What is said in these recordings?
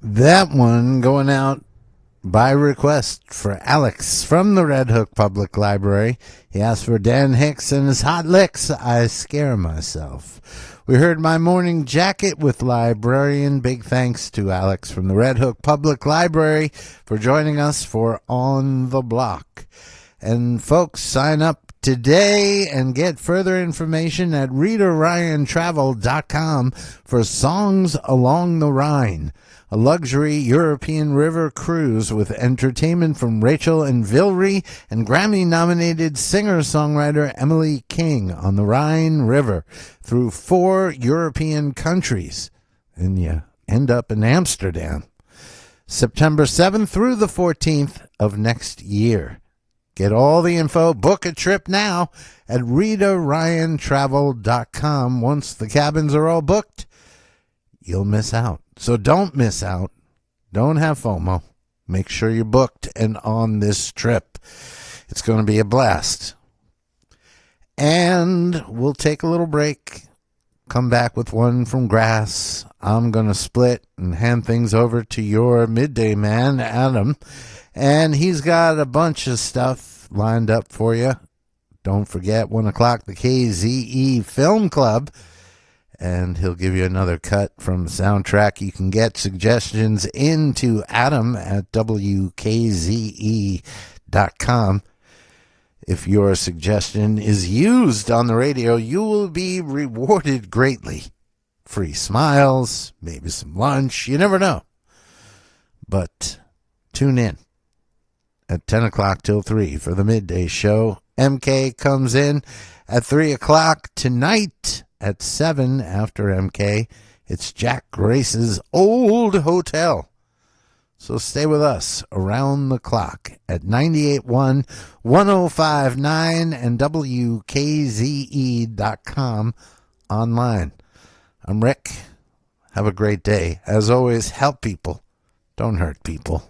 That one going out by request for Alex from the Red Hook Public Library. He asked for Dan Hicks and his Hot Licks, I Scare Myself. We heard My Morning Jacket with Librarian. Big thanks to Alex from the Red Hook Public Library for joining us for On the Block. And folks, sign up today and get further information at RitaRyanTravel.com for Songs Along the Rhine, a luxury European river cruise with entertainment from Rachel and Vilry and Grammy-nominated singer-songwriter Emily King on the Rhine River through 4 European countries. And you end up in Amsterdam. September 7th through the 14th of next year. Get all the info, book a trip now at RitaRyanTravel.com. Once the cabins are all booked, you'll miss out. So don't miss out. Don't have FOMO. Make sure you're booked and on this trip. It's going to be a blast. And we'll take a little break. Come back with one from Grass. I'm going to split and hand things over to your midday man, Adam. And he's got a bunch of stuff lined up for you. Don't forget, 1 o'clock, the KZE Film Club. And he'll give you another cut from the soundtrack. You can get suggestions into Adam at WKZE.com. If your suggestion is used on the radio, you will be rewarded greatly. Free smiles, maybe some lunch, you never know. But tune in at 10 o'clock till 3 for the midday show. MK comes in at 3 o'clock tonight. At 7 after MK, it's Jack Grace's Old Hotel. So stay with us around the clock at 98.1, 105.9, and WKZE.com online. I'm Rick. Have a great day. As always, help people. Don't hurt people.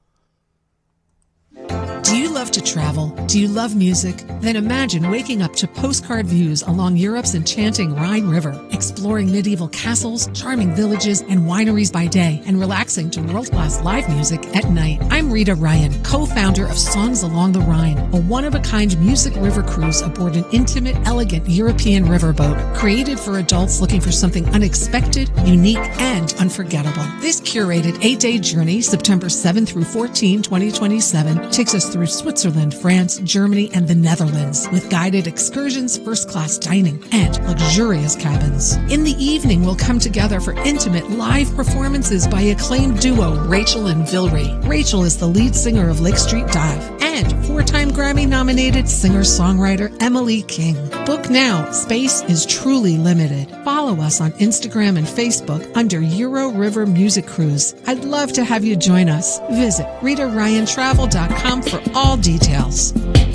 Do you love to travel? Do you love music? Then imagine waking up to postcard views along Europe's enchanting Rhine River, exploring medieval castles, charming villages, and wineries by day, and relaxing to world-class live music at night. I'm Rita Ryan, co-founder of Songs Along the Rhine, a one-of-a-kind music river cruise aboard an intimate, elegant European riverboat, created for adults looking for something unexpected, unique, and unforgettable. This curated 8-day journey, September 7 through 14, 2027, takes us through Switzerland, France, Germany, and the Netherlands, with guided excursions, first-class dining, and luxurious cabins. In the evening, we'll come together for intimate live performances by acclaimed duo Rachel and Vilry. Rachel is the lead singer of Lake Street Dive, and 4-time Grammy-nominated singer-songwriter Emily King. Book now. Space is truly limited. Follow us on Instagram and Facebook under Euro River Music Cruise. I'd love to have you join us. Visit RitaRyanTravel.com for all details.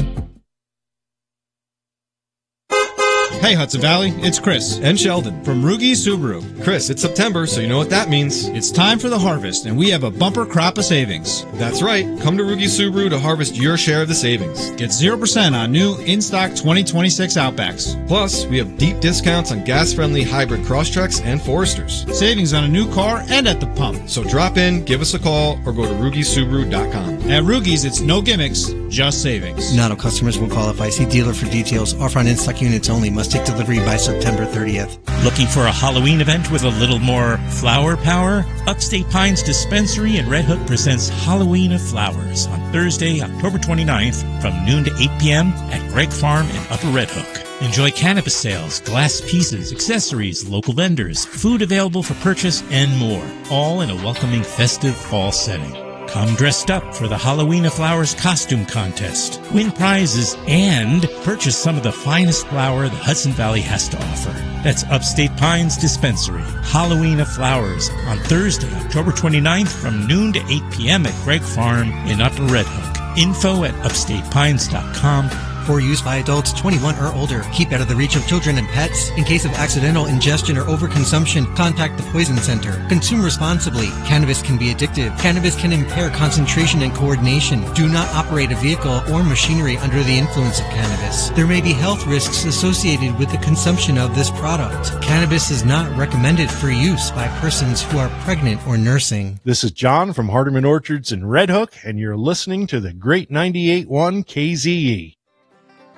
Hey Hudson Valley, it's Chris and Sheldon from Rugi Subaru. Chris, it's September, so you know what that means. It's time for the harvest, and we have a bumper crop of savings. That's right. Come to Rugi Subaru to harvest your share of the savings. Get 0% on new in-stock 2026 Outbacks. Plus, we have deep discounts on gas-friendly hybrid Crosstreks and Foresters. Savings on a new car and at the pump. So drop in, give us a call, or go to RugiSubaru.com. At Rugi's, it's no gimmicks, just savings. Not all customers will qualify. See dealer for details. Offer on in-stock units only. Must take delivery by September 30th. Looking for a Halloween event with a little more flower power? Upstate Pines Dispensary in Red Hook presents Halloween of Flowers on Thursday, October 29th from noon to 8 p.m. at Greg Farm in Upper Red Hook. Enjoy cannabis sales, glass pieces, accessories, local vendors, food available for purchase, and more, all in a welcoming festive fall setting. Come dressed up for the Halloween of Flowers costume contest, win prizes, and purchase some of the finest flour the Hudson Valley has to offer. That's Upstate Pines Dispensary, Halloween of Flowers, on Thursday, October 29th from noon to 8 p.m. at Greg Farm in Upper Red Hook. Info at upstatepines.com. For use by adults 21 or older. Keep out of the reach of children and pets. In case of accidental ingestion or overconsumption, contact the Poison Center. Consume responsibly. Cannabis can be addictive. Cannabis can impair concentration and coordination. Do not operate a vehicle or machinery under the influence of cannabis. There may be health risks associated with the consumption of this product. Cannabis is not recommended for use by persons who are pregnant or nursing. This is John from Hardeman Orchards in Red Hook, and you're listening to the Great 98.1 KZE.